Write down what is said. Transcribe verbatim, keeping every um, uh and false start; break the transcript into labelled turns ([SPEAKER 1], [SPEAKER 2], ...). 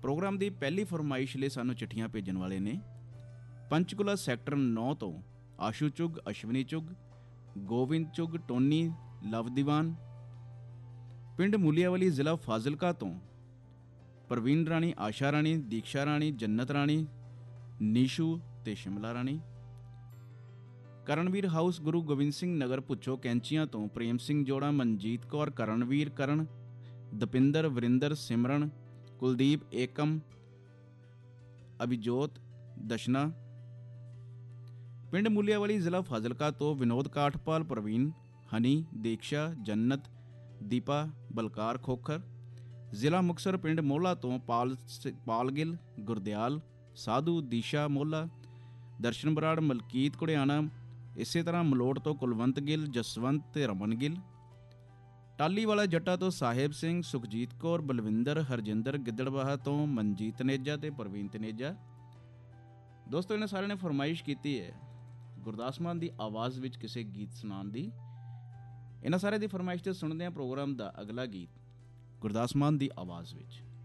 [SPEAKER 1] Programme ਦੀ ਪਹਿਲੀ ਫਰਮਾਇਸ਼ ਲਈ ਸਾਨੂੰ ਚਿੱਠੀਆਂ ਭੇਜਣ ਵਾਲੇ ਨੇ ਪੰਚਕੂਲਾ ਸੈਕਟਰ ਨੌ ਤੋਂ ਆਸ਼ੂ ਚੁੱਗ, ਅਸ਼ਵਨੀ ਚੁੱਗ, ਗੋਬਿੰਦ ਚੁੱਗ, ਟੋਨੀ ਲਵਦੀਵਾਨ। ਪਿੰਡ ਮੂਲੀਆਵਲੀ, ਜ਼ਿਲ੍ਹਾ ਫਾਜ਼ਿਲਕਾ ਤੋਂ ਪ੍ਰਵੀਨ ਰਾਣੀ, ਆਸ਼ਾ ਰਾਣੀ, ਦੀਕਸ਼ਾ ਰਾਣੀ, ਜੰਨਤ ਰਾਣੀ, ਨੀਸ਼ੂ ਤੇ ਸ਼ਿਮਲਾ ਰਾਣੀ। ਕਰਨਵੀਰ ਹਾਊਸ, ਗੁਰੂ ਗੋਬਿੰਦ ਸਿੰਘ ਨਗਰ, ਭੁੱਚੋ ਕੈਂਚੀਆਂ ਤੋਂ ਪ੍ਰੇਮ ਸਿੰਘ ਜੋੜਾ, ਮਨਜੀਤ ਕੌਰ, ਕਰਨਵੀਰ, ਕਰਨ, ਦਪਿੰਦਰ, ਵਰਿੰਦਰ, ਸਿਮਰਨ, ਕੁਲਦੀਪ, ਏਕਮ, ਅਭਿਜੋਤ, ਦਸ਼ਨਾ। ਪਿੰਡ ਮੂਲੀਆਵਲੀ, ਜ਼ਿਲ੍ਹਾ ਫਾਜ਼ਿਲਕਾ ਤੋਂ ਵਿਨੋਦ ਕਾਠਪਾਲ, ਪ੍ਰਵੀਨ, ਹਨੀ, ਦੀਕਸ਼ਾ, ਜੰਨਤ, ਦੀਪਾ, ਬਲਕਾਰ ਖੋਖਰ। ਜ਼ਿਲ੍ਹਾ ਮੁਕਤਸਰ, ਪਿੰਡ ਮੋਲਾ ਤੋਂ ਪਾਲ ਪਾਲ ਗਿੱਲ, ਗੁਰਦਿਆਲ, ਸਾਧੂ, ਦੀਸ਼ਾ ਮੋਲਾ, ਦਰਸ਼ਨ ਬਰਾੜ, ਮਲਕੀਤ ਘੁੜਿਆਣਾ। ਇਸੇ ਤਰ੍ਹਾਂ ਮਲੋਟ ਤੋਂ ਕੁਲਵੰਤ ਗਿੱਲ, ਜਸਵੰਤ ਤੇ ਰਮਨ ਗਿੱਲ। ਟਾਲੀ ਵਾਲਾ ਜੱਟਾ ਤੋਂ ਸਾਹਿਬ ਸਿੰਘ, ਸੁਖਜੀਤ ਕੌਰ, ਬਲਵਿੰਦਰ, ਹਰਜਿੰਦਰ। ਗਿੱਦੜਬਾਹਾ ਤੋਂ ਮਨਜੀਤ ਤਨੇਜਾ ਤੇ ਪ੍ਰਵੀਨ ਤਨੇਜਾ। ਦੋਸਤੋ, ਇਹਨਾਂ ਸਾਰਿਆਂ ਨੇ ਫਰਮਾਇਸ਼ ਕੀਤੀ ਹੈ ਗੁਰਦਾਸ ਮਾਨ ਦੀ ਆਵਾਜ਼ ਵਿੱਚ ਕਿਸੇ ਗੀਤ ਸੁਣਾਉਣ ਦੀ। ਇਹਨਾਂ ਸਾਰਿਆਂ ਦੀ ਫਰਮਾਇਸ਼ ਤੇ ਸੁਣਦੇ ਹਾਂ ਪ੍ਰੋਗਰਾਮ ਦਾ ਅਗਲਾ ਗੀਤ ਗੁਰਦਾਸ ਮਾਨ ਦੀ ਆਵਾਜ਼ ਵਿੱਚ।